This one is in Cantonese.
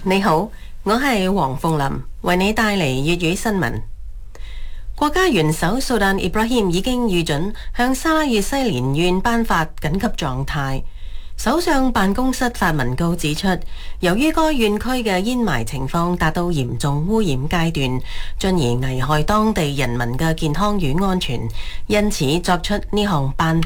你好，我係黃鳳琳，為你帶嚟粵語新聞。國家元首蘇丹易卜謙已經預準向沙拉越西連縣頒發緊急狀態。首相辦公室發文告指出，由於該縣區嘅煙霾情況達到嚴重污染階段，進而危害當地人民嘅健康與安全，因此作出呢項頒